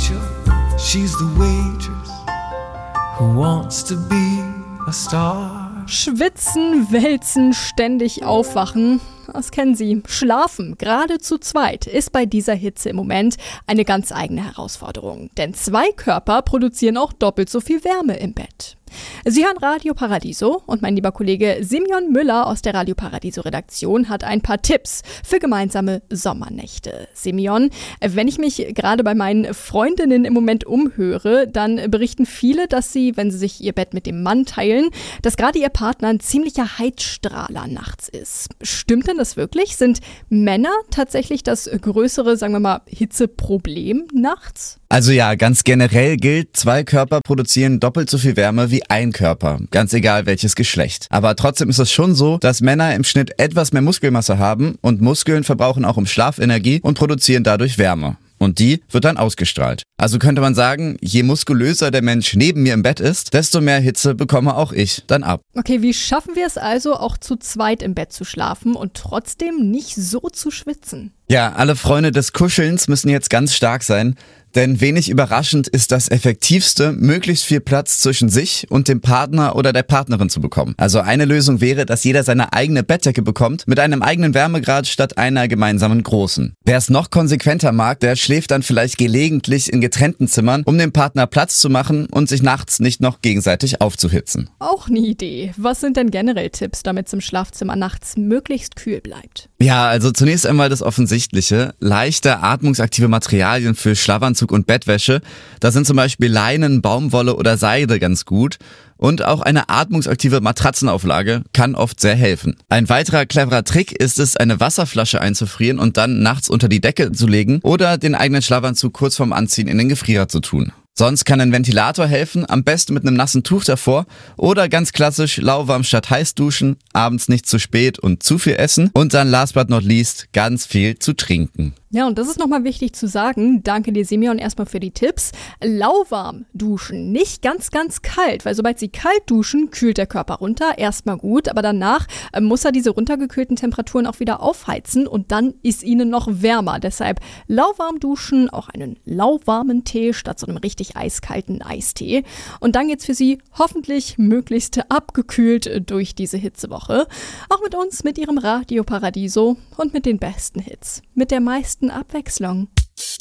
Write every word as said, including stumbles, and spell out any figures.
Rachel, she's the waitress who wants to be a star. Schwitzen, wälzen, ständig aufwachen. Das kennen Sie. Schlafen, gerade zu zweit, ist bei dieser Hitze im Moment eine ganz eigene Herausforderung. Denn zwei Körper produzieren auch doppelt so viel Wärme im Bett. Sie hören Radio Paradiso und mein lieber Kollege Simeon Müller aus der Radio Paradiso Redaktion hat ein paar Tipps für gemeinsame Sommernächte. Simeon, wenn ich mich gerade bei meinen Freundinnen im Moment umhöre, dann berichten viele, dass sie, wenn sie sich ihr Bett mit dem Mann teilen, dass gerade ihr Partner ein ziemlicher Heizstrahler nachts ist. Stimmt denn das wirklich? Sind Männer tatsächlich das größere, sagen wir mal, Hitzeproblem nachts? Also ja, ganz generell gilt, zwei Körper produzieren doppelt so viel Wärme wie ein Körper, ganz egal welches Geschlecht. Aber trotzdem ist es schon so, dass Männer im Schnitt etwas mehr Muskelmasse haben und Muskeln verbrauchen auch im Schlaf Energie und produzieren dadurch Wärme. Und die wird dann ausgestrahlt. Also könnte man sagen, je muskulöser der Mensch neben mir im Bett ist, desto mehr Hitze bekomme auch ich dann ab. Okay, wie schaffen wir es also, auch zu zweit im Bett zu schlafen und trotzdem nicht so zu schwitzen? Ja, alle Freunde des Kuschelns müssen jetzt ganz stark sein. Denn wenig überraschend ist das Effektivste, möglichst viel Platz zwischen sich und dem Partner oder der Partnerin zu bekommen. Also eine Lösung wäre, dass jeder seine eigene Bettdecke bekommt, mit einem eigenen Wärmegrad statt einer gemeinsamen großen. Wer es noch konsequenter mag, der schläft dann vielleicht gelegentlich in getrennten Zimmern, um dem Partner Platz zu machen und sich nachts nicht noch gegenseitig aufzuhitzen. Auch eine Idee. Was sind denn generell Tipps, damit es im Schlafzimmer nachts möglichst kühl bleibt? Ja, also zunächst einmal das Offensichtliche. Leichte, atmungsaktive Materialien für Schlafanzug und Bettwäsche. Da sind zum Beispiel Leinen, Baumwolle oder Seide ganz gut. Und auch eine atmungsaktive Matratzenauflage kann oft sehr helfen. Ein weiterer cleverer Trick ist es, eine Wasserflasche einzufrieren und dann nachts unter die Decke zu legen oder den eigenen Schlafanzug kurz vorm Anziehen in den Gefrierer zu tun. Sonst kann ein Ventilator helfen, am besten mit einem nassen Tuch davor oder ganz klassisch lauwarm statt heiß duschen, abends nicht zu spät und zu viel essen und dann last but not least ganz viel zu trinken. Ja, und das ist nochmal wichtig zu sagen. Danke dir, Simeon, erstmal für die Tipps. Lauwarm duschen, nicht ganz, ganz kalt, weil sobald Sie kalt duschen, kühlt der Körper runter. Erstmal gut, aber danach äh, muss er diese runtergekühlten Temperaturen auch wieder aufheizen und dann ist Ihnen noch wärmer. Deshalb lauwarm duschen, auch einen lauwarmen Tee statt so einem richtig eiskalten Eistee. Und dann geht's für Sie hoffentlich möglichst abgekühlt durch diese Hitzewoche. Auch mit uns, mit Ihrem Radio Paradiso und mit den besten Hits, mit der meisten Abwechslung.